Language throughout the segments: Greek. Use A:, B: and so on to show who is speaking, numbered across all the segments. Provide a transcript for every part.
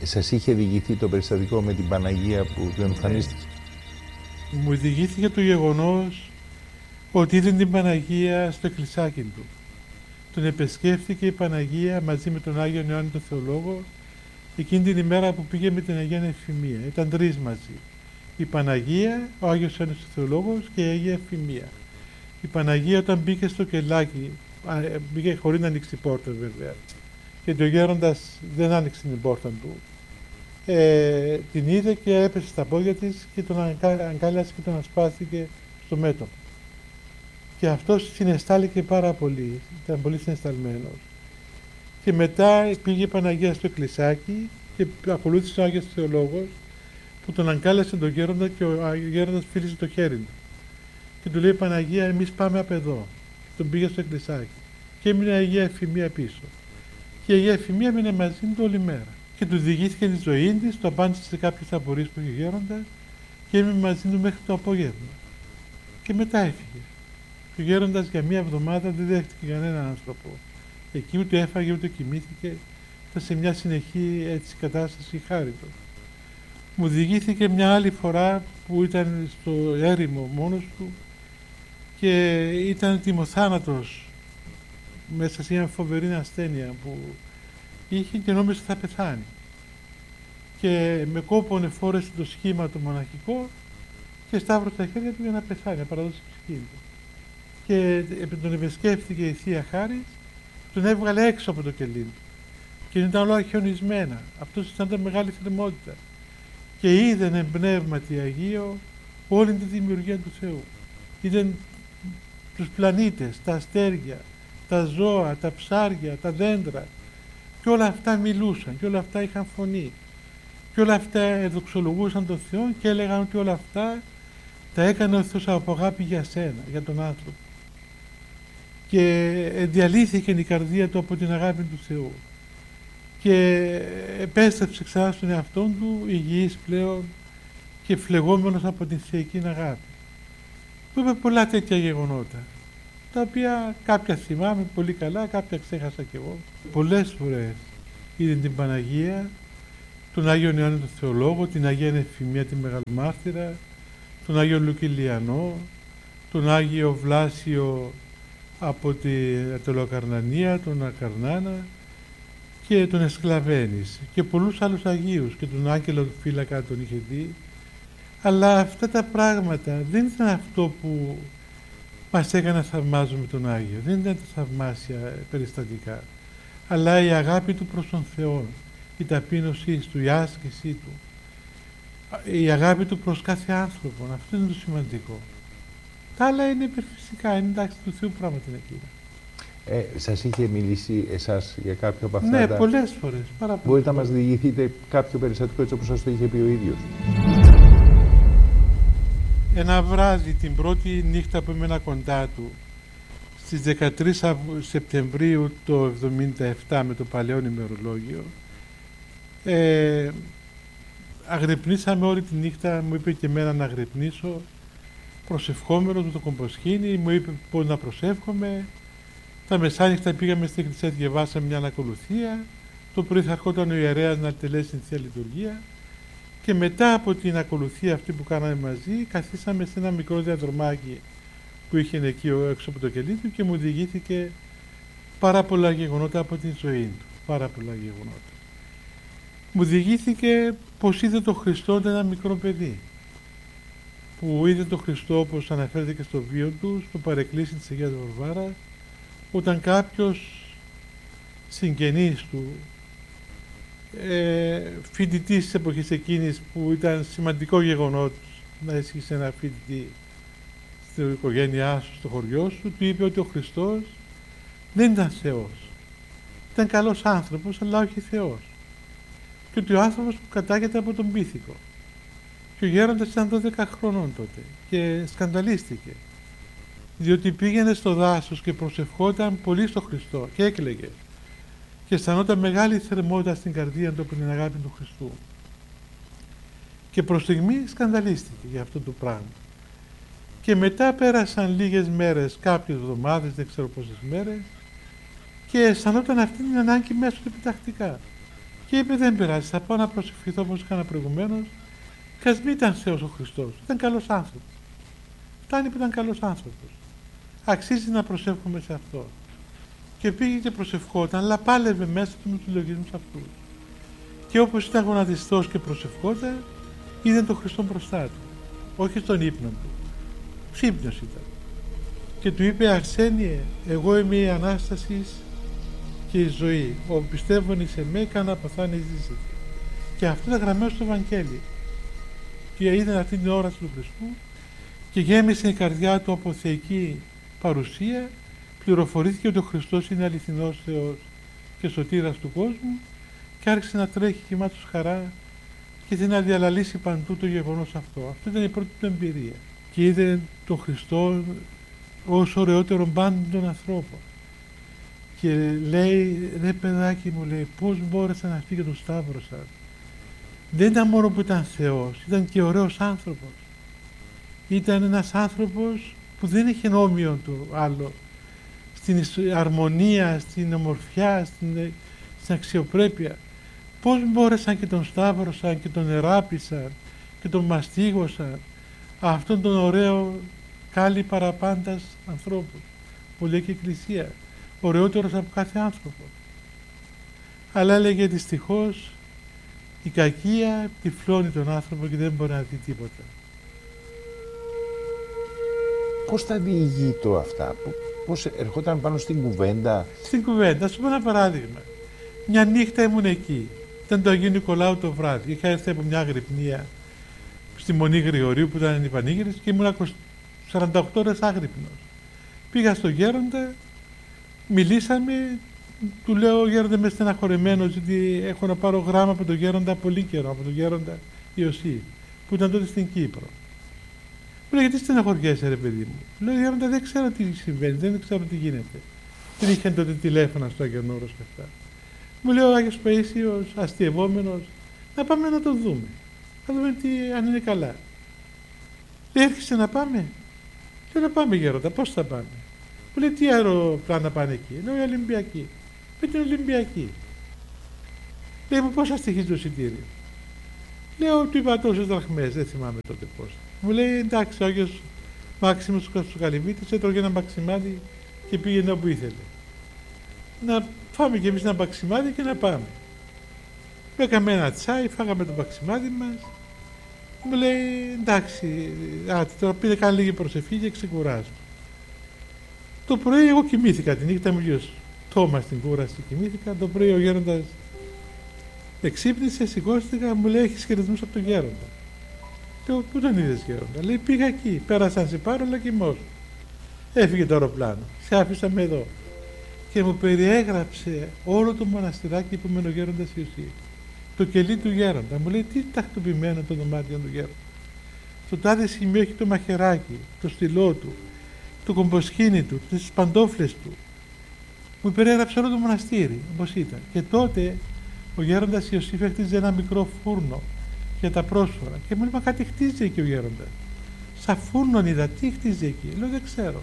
A: Σας είχε διηγηθεί το περιστατικό με την Παναγία που του εμφανίστηκε?
B: Μου διηγήθηκε το γεγονός ότι είδε την Παναγία στο εκκλησάκι του. Τον επισκέφθηκε η Παναγία μαζί με τον Άγιο Ιωάννη τον Θεολόγο εκείνη την ημέρα που πήγε με την Αγία Εφημία. Ήταν τρεις μαζί. Η Παναγία, ο Άγιος Ιωάννης ο Θεολόγος και η Αγία Εφημία. Η Παναγία όταν μπήκε στο κελάκι, μπήκε χωρίς να ανοίξει την πόρτα βέβαια, γιατί ο γέροντας δεν άνοιξε την πόρτα του, την είδε και έπεσε στα πόδια της και τον αγκάλιασε και τον ασπάστηκε στο μέτωπο. Και αυτός συναισθάληκε πάρα πολύ, ήταν πολύ συναισθαλμένος. Και μετά πήγε η Παναγία στο εκκλησάκι και ακολούθησε ο Άγιος Θεολόγος που τον αγκάλιασε τον γέροντα και ο γέροντας φίλησε το χέρι του. Και του λέει: Παναγία, εμείς πάμε από εδώ. Τον πήγε στο εκκλησάκι. Και έμεινε η Αγία Εφημία πίσω. Και η Αγία Εφημία έμεινε μαζί του όλη μέρα. Και του διηγήθηκε τη ζωή της, του απάντησε σε κάποιες απορίες που είχε γέροντα και έμεινε μαζί του μέχρι το απόγευμα. Και μετά έφυγε. Και ο γέροντας για μία εβδομάδα δεν δέχτηκε κανέναν άνθρωπο. Εκεί ούτε έφαγε ούτε κοιμήθηκε. Ήταν σε μια συνεχή έτσι κατάσταση χάριτος. Μου διηγήθηκε μια άλλη φορά που ήταν στο έρημο μόνος του και ήταν τιμοθάνατος μέσα σε μια φοβερή ασθένεια που είχε και νόμιζε θα πεθάνει. Και με κόπον φόρεσε το σχήμα το μοναχικό και σταύρωσε τα χέρια του για να πεθάνει, να παραδώσει τη ψυχή του. Και τον επισκέφθηκε η Θεία Χάρις, τον έβγαλε έξω από το κελί του. Και ήταν όλα χιονισμένα. Αυτός ήταν μεγάλη θερμότητα. Και είδε πνεύματι Αγίο όλη τη δημιουργία του Θεού. Είδε τους πλανήτες, τα αστέρια, τα ζώα, τα ψάρια, τα δέντρα. Και όλα αυτά μιλούσαν και όλα αυτά είχαν φωνή. Και όλα αυτά εδοξολογούσαν τον Θεό και έλεγαν ότι όλα αυτά τα έκανε ο Θεός από αγάπη για σένα, για τον άνθρωπο. Και διαλύθηκε η καρδία του από την αγάπη του Θεού. Και επέστρεψε ξανά στον εαυτόν του, υγιής πλέον και φλεγόμενος από την θεϊκή αγάπη. Του είπε πολλά τέτοια γεγονότα, τα οποία κάποια θυμάμαι πολύ καλά, κάποια ξέχασα κι εγώ. Πολλές φορές είδε την Παναγία, τον Άγιο Ιωάννη τον Θεολόγο, την Αγία Εφημία τη Μεγαλομάρτυρα, τον Άγιο Λουκυλιανό, τον Άγιο Βλάσιο από τη Τελοκαρνανία, τον Ακαρνάνα και τον Εσκλαβένης και πολλούς άλλους Αγίους και τον Άγγελο του Φύλακα τον είχε δει. Αλλά αυτά τα πράγματα δεν ήταν αυτό που μας έκανε να θαυμάζουμε τον Άγιο, δεν ήταν τα θαυμάσια περιστατικά, αλλά η αγάπη του προς τον Θεό, η ταπείνωσή του, η άσκησή του, η αγάπη του προς κάθε άνθρωπο. Αυτό είναι το σημαντικό. Τα άλλα είναι υπερφυσικά, είναι εντάξει του Θεού πράγματα είναι εκείνα.
A: Σας είχε μιλήσει εσάς για κάποιο από αυτά?
B: Ναι, πολλές φορές.
A: Μπορείτε να μας διηγηθείτε κάποιο περιστατικό έτσι όπως σας το είχε πει ο ίδιος?
B: Ένα βράδυ, την πρώτη νύχτα που έμενα κοντά του, στις 13 Σεπτεμβρίου το 1977 με το παλαιό ημερολόγιο, αγρυπνήσαμε όλη τη νύχτα, μου είπε και εμένα να αγρυπνήσω, προσευχόμενος με το κομποσχήνι, μου είπε πώς να προσεύχομαι. Τα μεσάνυχτα πήγαμε στην εκκλησία, διαβάσαμε μια ανακολουθία, το πρωί θα ερχόταν ο ιερέας να τελέσει την Θεία Λειτουργία και μετά από την ακολουθία αυτή που κάναμε μαζί, καθίσαμε σε ένα μικρό διαδρομάκι που είχε εκεί έξω από το κελί του και μου διηγήθηκε πάρα πολλά γεγονότα από την ζωή του, πάρα πολλά γεγονότα. Μου διηγήθηκε πως είδε τον Χριστό ένα μικρό παιδί, που είδε τον Χριστό όπως αναφέρεται και στο βίο του, στο παρεκκλήσι της Αγίας Βαρβάρας, όταν κάποιος συγγενής του, φοιτητής της εποχής εκείνης που ήταν σημαντικό γεγονός να έχει ένα φοιτητή στην οικογένειά σου, στο χωριό σου, του είπε ότι ο Χριστός δεν ήταν Θεός. Ήταν καλός άνθρωπος, αλλά όχι Θεός. Και ότι ο άνθρωπος που κατάγεται από τον Πίθηκο. Και ο γέροντας ήταν 12 χρονών τότε και σκανδαλίστηκε. Διότι πήγαινε στο δάσος και προσευχόταν πολύ στο Χριστό και έκλαιγε. Και αισθανόταν μεγάλη θερμότητα στην καρδία του από την αγάπη του Χριστού. Και προς στιγμή σκανδαλίστηκε για αυτό το πράγμα. Και μετά πέρασαν λίγες μέρες, κάποιες εβδομάδες, δεν ξέρω πόσες μέρες, και αισθανόταν αυτή την ανάγκη μέσα του επιτακτικά. Και είπε: δεν πειράζει, θα πάω να προσευχηθώ όπως έκανα προηγουμένως. Και ας μην ήταν Θεός ο Χριστός, ήταν καλός άνθρωπος. Φτάνει που ήταν καλός άνθρωπος. Αξίζει να προσεύχομαι σε αυτό. Και πήγε και προσευχόταν, αλλά πάλευε μέσα του με τους λογισμούς αυτούς. Και όπως ήταν γονατιστός και προσευχόταν, είδε τον Χριστό μπροστά του. Όχι στον ύπνο του. Ξύπνιος ήταν. Και του είπε: Αρσένιε, εγώ είμαι η Ανάσταση και η ζωή. Ο πιστεύων σε με, καν αποθάνει ζήσεται. Και αυτό ήταν γραμμένο στο Ευαγγέλιο. Και είδε αυτή την όραση του Χριστού και γέμισε η καρδιά του από θεϊκή παρουσία. Πληροφορήθηκε ότι ο Χριστός είναι αληθινός Θεός και σωτήρας του κόσμου και άρχισε να τρέχει γεμάτος χαρά και να διαλαλήσει παντού το γεγονός αυτό. Αυτή ήταν η πρώτη του εμπειρία. Και είδε τον Χριστό ως ωραιότερον πάντων των ανθρώπων. Και λέει: ρε παιδάκι μου, λέει, πώς μπόρεσα να φύγει τον Σταύρωσα. Δεν ήταν μόνο που ήταν Θεός, ήταν και ωραίος άνθρωπος. Ήταν ένας άνθρωπος που δεν είχε νόμιο του άλλο. Στην αρμονία, στην ομορφιά, στην αξιοπρέπεια. Πώς μπόρεσαν και τον σταύρωσαν και τον εράπησαν και τον μαστίγωσαν αυτόν τον ωραίο κάλλη παραπάντας ανθρώπου που λέει και η Εκκλησία, ωραιότερος από κάθε άνθρωπο. Αλλά έλεγε δυστυχώς η κακία τυφλώνει τον άνθρωπο και δεν μπορεί να δει τίποτα.
C: Πώς τα διηγεί το αυτά, πώς ερχόταν πάνω στην κουβέντα?
B: Στην κουβέντα, ας πούμε ένα παράδειγμα. Μια νύχτα ήμουν εκεί. Ήταν το Αγίου Νικολάου το βράδυ. Είχα έρθει από μια αγρυπνία στη Μονή Γρηγορίου που ήταν η Πανήγυρης και ήμουν 48 ώρες άγρυπνος. Πήγα στο Γέροντα, μιλήσαμε, του λέω: ο Γέροντα είμαι στεναχωρημένος γιατί έχω να πάρω γράμμα από τον Γέροντα πολύ καιρό, από τον Γέροντα Ιωσήφ, που ήταν τότε στην Κύπρο. Μου λέει: γιατί στεναχωριέσαι, ρε παιδί μου? Λέω: Γέροντα, δεν ξέρω τι συμβαίνει, δεν ξέρω τι γίνεται. Δεν είχαν τότε τηλέφωνα στο Άγιον Όρος και αυτά. Μου λέει ο Άγιος Παΐσιος, αστειευόμενος, να πάμε να το δούμε. Θα δούμε αν είναι καλά. Λέει: έρχεσαι να πάμε? Λέω: να πάμε, Γέροντα, πώς θα πάμε? Μου λέει: τι αεροπλάνα πάνε εκεί? Λέω: η Ολυμπιακή. Με την Ολυμπιακή. Λέει: μου πόσα στοιχίζει το εισιτήριο? Λέω: του είπα τόσες δραχμές, δεν θυμάμαι τότε πώς. Μου λέει: εντάξει, ο Άγιος Μάξιμος του Καλυμβίτης έτρωγε ένα μπαξιμάδι και πήγαινε όπου ήθελε. Να φάμε κι εμείς ένα μπαξιμάδι και να πάμε. Έκαμε ένα τσάι, φάγαμε το μπαξιμάδι μας. Μου λέει: εντάξει, τώρα πήρε κάνει λίγη προσευχή και ξεκουράζω. Το πρωί εγώ κοιμήθηκα, τη νύχτα μου γιος τόμα στην κούραση κοιμήθηκα. Το πρωί ο Γέροντας εξύπνησε, σηκώστηκα, μου λέει: έχεις χαιρετισμούς από τον Γέροντα. Λέω: πού τον είδες, Γέροντα? Λέει: πήγα εκεί, πέρασα να σε πάρω, αλλά κοιμώσου. Έφυγε το αεροπλάνο, σε άφησα με εδώ. Και μου περιέγραψε όλο το μοναστηράκι που έμενε ο Γέροντας Ιωσήφ. Το κελί του Γέροντα. Μου λέει: τι τακτοποιημένο το δωμάτιο του Γέροντα. Στο τάδε σημείο έχει το μαχαιράκι, το στυλό του, το κομποσχήνι του, τις παντόφλες του. Μου περιέγραψε όλο το μοναστήρι, όπως ήταν. Και τότε ο Γέροντας Ιωσήφ χτίζε ένα μικρό φούρνο για τα πρόσφορα. Και μου λέει: μα κάτι χτίζει εκεί ο Γέροντας. Σαν φούρνο είδα, τι χτίζει εκεί? Λέω: δεν ξέρω.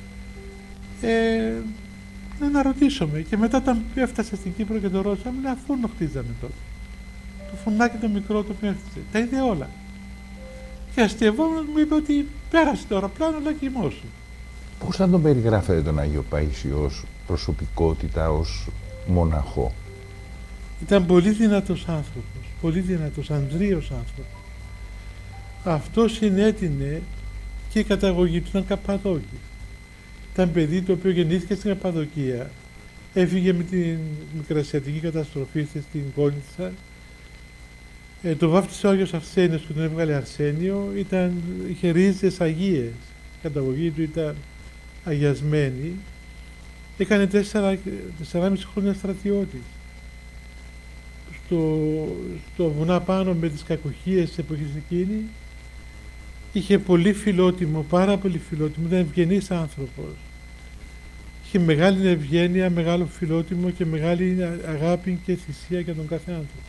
B: Να ρωτήσω με. Και μετά όταν έφτασα στην Κύπρο και το ρώτησα, μου λέει: φούρνο χτίζαμε τότε. Το φουνάκι το μικρό το οποίο έφτιαξε. Τα είδε όλα. Και αστειευόμενος μου είπε ότι πέρασε το αεροπλάνο, αλλά κοιμώσου.
C: Πώς θα τον περιγράφετε τον Άγιο Παΐσιο ως προσωπικότητα, ως μοναχό?
B: Ήταν πολύ δυνατός άνθρωπος, πολύ δυνατός, ανδρείος άνθρωπος. Αυτό συνέτεινε και η καταγωγή του ήταν Καπαδόκη. Ήταν παιδί το οποίο γεννήθηκε στην Καπαδοκία, έφυγε με την μικρασιατική καταστροφή στην Κόνιτσα. Το βάφτισε ο Άγιος Αρσένιος που τον έβγαλε Αρσένιο, είχε ρίζες αγίες, η καταγωγή του ήταν αγιασμένη. Έκανε 4,5 χρόνια στρατιώτης. Στο βουνά πάνω με τις κακουχίες της εποχής εκείνη, είχε πολύ φιλότιμο, πάρα πολύ φιλότιμο, ήταν ευγενής άνθρωπος. Είχε μεγάλη ευγένεια, μεγάλο φιλότιμο και μεγάλη αγάπη και θυσία για τον κάθε άνθρωπο.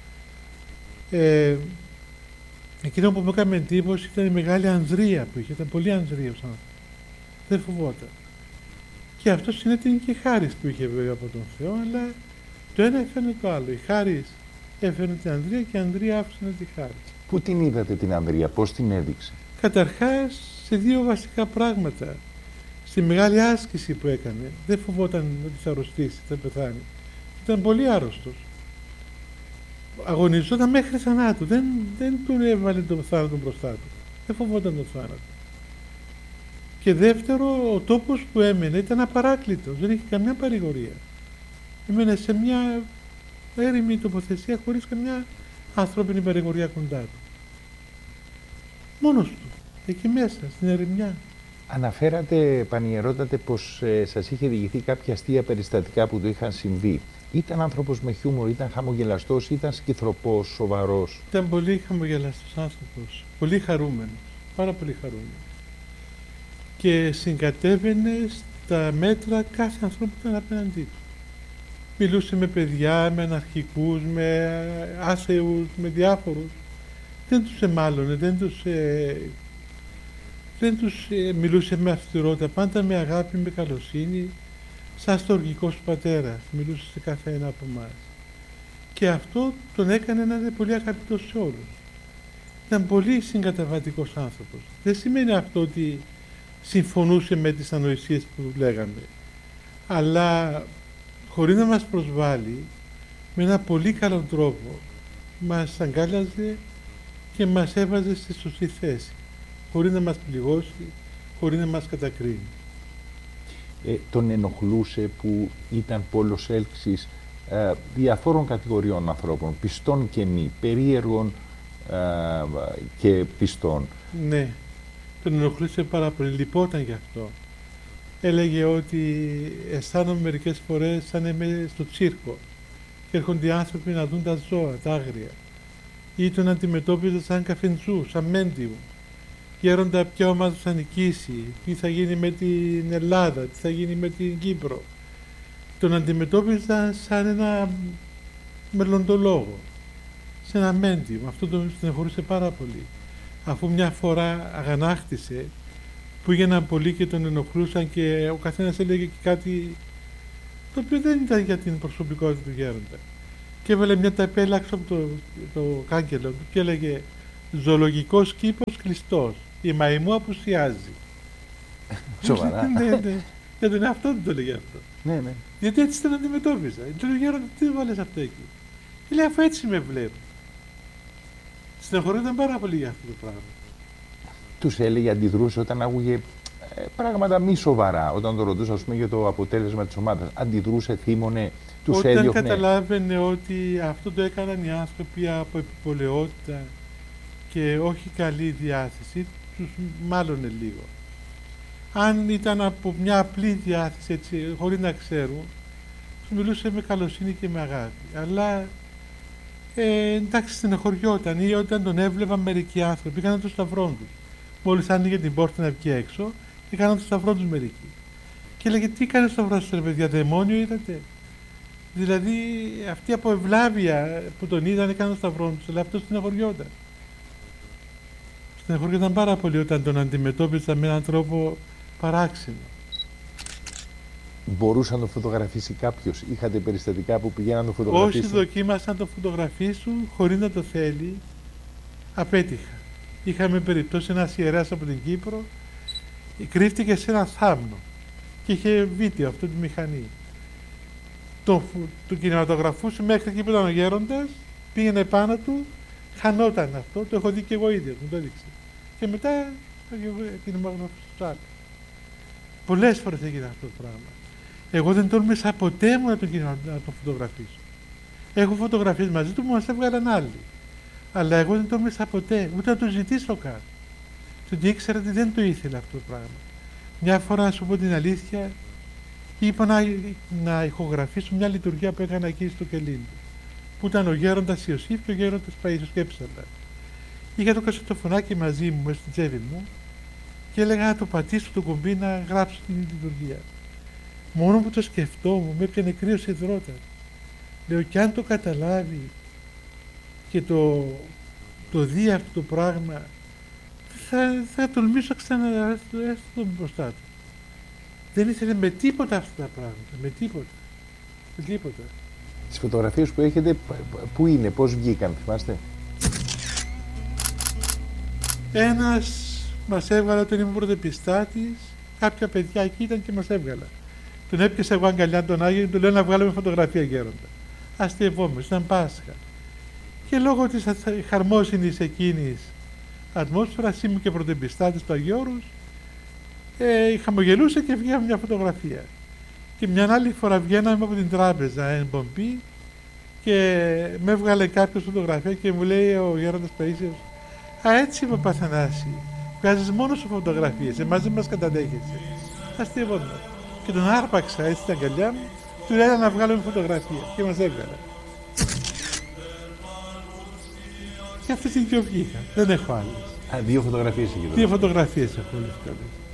B: Εκείνο που μου έκανε εντύπωση ήταν η μεγάλη ανδρεία που είχε, ήταν πολύ ανδρείος άνθρωπος. Δεν φοβόταν. Και αυτό συνέτεινε και η χάρις που είχε βέβαια από τον Θεό, αλλά το ένα έφερε το άλλο. Η χάρις έφερε την Ανδρεία και η Ανδρεία άφησε να τη χάρη.
C: Πού την είδατε την Ανδρεία, πώς την έδειξε?
B: Καταρχάς, σε δύο βασικά πράγματα. Στη μεγάλη άσκηση που έκανε, δεν φοβόταν ότι θα αρρωστήσει, θα πεθάνει. Ήταν πολύ άρρωστος. Αγωνιζόταν μέχρι θανάτου. Δεν του έβαλε τον θάνατο μπροστά του. Δεν φοβόταν τον θάνατο. Και δεύτερο, ο τόπος που έμενε ήταν απαράκλητος. Δεν είχε καμιά παρηγορία. Έμενε σε μια έρημη τοποθεσία χωρίς καμιά ανθρώπινη παρηγορία κοντά του. Μόνος του. Εκεί μέσα, στην ερημιά.
C: Αναφέρατε, πανιερότατε, πως σας είχε διηγηθεί κάποια αστεία περιστατικά που του είχαν συμβεί. Ήταν άνθρωπος με χιούμορ, ήταν χαμογελαστός, ήταν σκυθροπός, σοβαρός?
B: Ήταν πολύ χαμογελαστός άνθρωπος. Πολύ χαρούμενος. Πάρα πολύ χαρούμενος. Και συγκατέβαινε στα μέτρα κάθε ανθρώπου που ήταν απέναντί του. Μιλούσε με παιδιά, με αναρχικούς, με άσεους, με διάφορους. Δεν τους εμάλωνε, δεν τους μιλούσε με αυστηρότητα, πάντα με αγάπη, με καλοσύνη, σαν στοργικός πατέρας, μιλούσε σε κάθε ένα από εμάς. Και αυτό τον έκανε να είναι πολύ αγαπητός σε όλους. Ήταν πολύ συγκαταβατικός άνθρωπος. Δεν σημαίνει αυτό ότι συμφωνούσε με τις ανοησίες που λέγαμε, αλλά χωρίς να μας προσβάλλει, με ένα πολύ καλό τρόπο μας αγκάλιαζε και μας έβαζε στη σωστή θέση, χωρίς να μας πληγώσει, χωρίς να μας κατακρίνει.
C: Τον ενοχλούσε που ήταν πόλος έλξης διαφόρων κατηγοριών ανθρώπων, πιστών και μη, περίεργων και πιστών?
B: Ναι, τον ενοχλούσε πάρα πολύ, λυπόταν γι' αυτό. Έλεγε ότι αισθάνομαι μερικές φορές σαν είμαι στο τσίρκο και έρχονται οι άνθρωποι να δουν τα ζώα, τα άγρια, ή τον αντιμετώπιζε σαν καφεντζού, σαν μέντιου. Γέροντα ποια ομάδα θα νικήσει, τι θα γίνει με την Ελλάδα, τι θα γίνει με την Κύπρο. Τον αντιμετώπιζαν σαν ένα μελλοντολόγο, σαν ένα μέντιου. Αυτό τον στεναχωρούσε πάρα πολύ. Αφού μια φορά αγανάκτησε, που έγιναν πολλοί και τον ενοχλούσαν και ο καθένας έλεγε και κάτι το οποίο δεν ήταν για την προσωπικότητα του γέροντα. Και έβαλε μια ταπέλα έξω από το κάγκελο του και έλεγε «Ζωολογικός κήπος κλειστός, η μαϊμού απουσιάζει».
C: Σοβαρά?
B: Ναι. Για τον εαυτό του το έλεγε αυτό.
C: Ναι.
B: Γιατί έτσι τον αντιμετώπιζα. Του λέει «Γέροντα, τι βάλες αυτό εκεί?» Και λέει «Αφού έτσι με βλέπω». Στεναχωρούνταν πάρα πολύ για αυτό το πράγμα.
C: Τους έλεγε, αντιδρούσε όταν άκουγε πράγματα μη σοβαρά, όταν το ρωτούσα, ας πούμε, για το αποτέλεσμα της ομάδας? Αντιδρούσε, θύμωνε, τους
B: όταν
C: έδιωχνε?
B: Όταν καταλάβαινε ότι αυτό το έκαναν οι άνθρωποι από επιπολαιότητα και όχι καλή διάθεση, τους μάλωνε λίγο. Αν ήταν από μια απλή διάθεση, έτσι, χωρίς να ξέρουν, τους μιλούσε με καλοσύνη και με αγάπη. Αλλά εντάξει, στεναχωριόταν, ή όταν τον έβλεπαν μερικοί άνθρωποι, έκαναν το σταυρό τους. Μόλις άνοιγε την πόρτα να βγει έξω, έκαναν το σταυρό τους μερικοί. Και έλεγε, τι κάνει το σταυρό σας, ρε παιδιά, δαιμόνιο είδατε? Δηλαδή, αυτοί από ευλάβεια που τον είδαν έκαναν το σταυρό τους, αλλά αυτό στεναχωριόταν. Στεναχωριόταν πάρα πολύ όταν τον αντιμετώπισαν με έναν τρόπο παράξενο.
C: Μπορούσε να το φωτογραφίσει κάποιος? Είχατε περιστατικά που πηγαίναν να το φωτογραφίσουν?
B: Όσοι δοκίμασαν να το φωτογραφίσουν χωρίς να το θέλει, απέτυχα. Είχαμε περιπτώσει ένας ιερέας από την Κύπρο, κρύφτηκε σε ένα θάμνο και είχε βίντεο αυτή τη μηχανή. Το κινηματογραφούσε μέχρι εκεί που ήταν ο γέροντας, πήγαινε πάνω του, χανόταν αυτό, το έχω δει και εγώ ίδιο, μου το έδειξε. Και μετά κινηματογραφούσε το άλλο. Πολλές φορές έγινε αυτό το πράγμα. Εγώ δεν τόλμησα ποτέ μου να το φωτογραφίσω. Έχω φωτογραφίες μαζί του που μας έβγαλαν άλλοι. Αλλά εγώ δεν τόλμησα ποτέ, ούτε να το ζητήσω καν. Διότι ήξερα ότι δεν το ήθελα αυτό το πράγμα. Μια φορά, να σου πω την αλήθεια, είπα να ηχογραφήσω μια λειτουργία που έκανα εκεί στο Κελίνο. Που ήταν ο γέροντας Ιωσήφ και ο γέροντας Παΐσιος, σκέψαλα. Είχα το κασετοφωνάκι μαζί μου, μέσα στην τσέπη μου, και έλεγα να το πατήσω το κουμπί να γράψω την λειτουργία. Μόνο που το σκεφτόμουν, με έπιανε κρύος υδρότα. Λέω, κι αν το καταλάβει και το δει αυτό το πράγμα, θα τολμήσω ξανά να έρθω μπροστά του. Δεν ήθελε με τίποτα αυτά τα πράγματα, με τίποτα.
C: Τις φωτογραφίες που έχετε, πού είναι, πώς βγήκαν, θυμάστε?
B: Ένας μας έβγαλε όταν ήμουν πρωτεπιστάτης, κάποια παιδιά εκεί ήταν και μας έβγαλα. Τον έπιασα εγώ αγκαλιά τον Άγιο και του λέω να βγάλουμε φωτογραφία γέροντα. Αστειευόμαστε, ήταν Πάσχα. Και λόγω της χαρμόσυνης εκείνης ατμόσφαιρας, ήμουν και πρωτεπιστάτης του Αγιώρους, χαμογελούσε και βγήκαμε μια φωτογραφία. Και μια άλλη φορά βγαίναμε από την τράπεζα εν Πομπή και με έβγαλε κάποιος φωτογραφία και μου λέει ο γέροντας Παΐσιος, «Α, έτσι είμαι Παθανάση, βγάζεις μόνο σου φωτογραφίες, εμάς δεν μας καταδέχεσαι». Αστειευόμαστε. Και τον άρπαξα έτσι στην αγκαλιά μου, του λέει να βγάλουμε φωτογραφία και μας έβγαλε. Και αυτές οι δύο βγήκαν, δεν έχω άλλες.
C: Δύο φωτογραφίες εκεί.
B: Δύο φωτογραφίες έχω όλες.